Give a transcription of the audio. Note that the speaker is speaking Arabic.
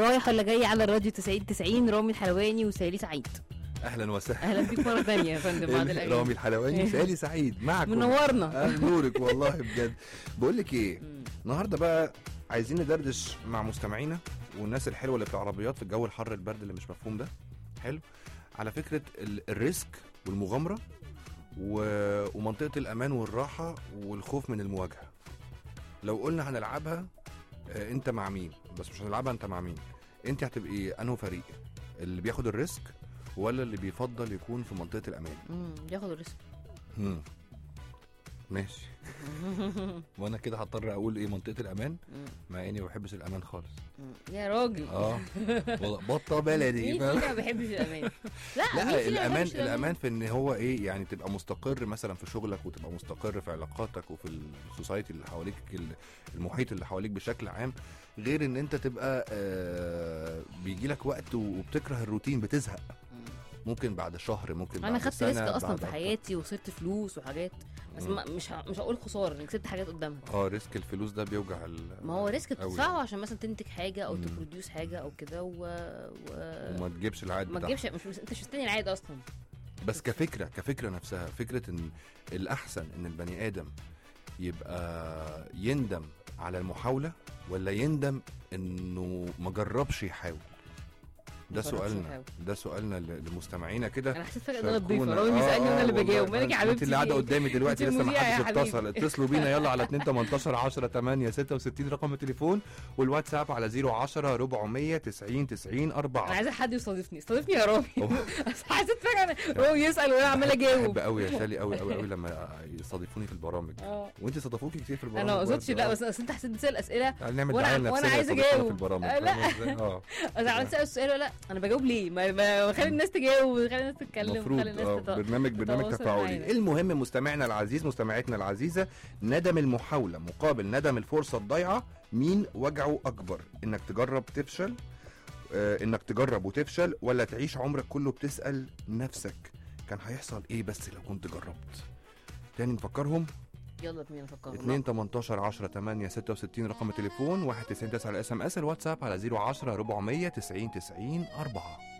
رايح ولا جاي على الراديو 90 رامي الحلواني وسالي سعيد. اهلا وسهلا. اهلا بيك مره ثانيه يا فندم بعد الاغاني. رامي الحلواني وسالي سعيد معكم، منورنا. نورك والله بجد. بقول لك ايه، النهارده بقى عايزين ندردش مع مستمعينا والناس الحلوه اللي في العربيات في الجو الحر البرد اللي مش مفهوم ده. حلو. على فكره الريسك والمغامره ومنطقه الامان والراحه والخوف من المواجهه. لو قلنا هنلعبها انت مع مين؟ بس مش هنلعبها انت مع مين. انت هتبقي انه فريق اللي بياخد الريسك ولا اللي بيفضل يكون في منطقه الامان؟ بياخد الريسك. ماشي. وانا كده هضطر اقول ايه منطقه الامان، مع اني ما بحبش الامان خالص. يا راجل والله بطه بلدي. مين فينا ما بيحبش الامان؟ لا الامان في ان هو ايه، يعني تبقى مستقر مثلا في شغلك، وتبقى مستقر في علاقاتك وفي السوسايتي اللي حواليك، المحيط اللي حواليك بشكل عام، غير ان انت تبقى بيجي لك وقت وبتكره الروتين، بتزهق. ممكن بعد شهر، ممكن انا بعد خدت سنة، ريسك اصلا في بعد حياتي وخسرت فلوس وحاجات، بس مش هقول خساره انك كسبت حاجات قدامها. ريسك الفلوس ده بيوجع. ما هو ريسك بتدفعه عشان مثلا تنتج حاجه او تبروديوس حاجه او كده وما تجيبش العائد ما تجيبش، انت مش مستني العائد اصلا. بس كفكره نفسها، فكره ان الاحسن ان البني ادم يبقى يندم على المحاوله ولا يندم انه ما جربش يحاول. ده سؤالنا لمستمعينا كده. انا حسيت فجاه ان انا ضيفه، رامي بيسالني وانا اللي بجاوب. مالك يا حبيبتي؟ انت اللي قاعده قدامي دلوقتي لسه ما حدش اتصل. اتصلوا بينا يلا على 2 18 10 8 66 رقم التليفون، والواتساب على 010 490 90 4. انا عايزه حد يستضيفني يا رامي. حسيت فجاه رامي يسال وانا عماله اجاوب. بحب قوي يا سالي قوي قوي قوي لما يستضيفوني في البرامج. وانت استضافوكي كتير في البرامج. انا ما قصدتش، لا بس انت حسيت تسال اسئله وانا عايزه اجاوب في البرامج. لا انا عملت اسال السؤال ولا انا بجاوب ليه؟ ما خلي الناس تجاوب، خلي الناس تتكلم، خلي الناس برنامج تفاعلي. المهم مستمعنا العزيز، مستمعتنا العزيزه، ندم المحاوله مقابل ندم الفرصه الضايعه، مين وجعه اكبر؟ انك تجرب تفشل، انك تجرب وتفشل، ولا تعيش عمرك كله بتسال نفسك كان هيحصل ايه بس لو كنت جربت؟ تاني نفكرهم. يلا بينا نفكرهم. 2 18 10 8 66 رقم التليفون، 199 على SMS، الواتساب على 010 490 90 4.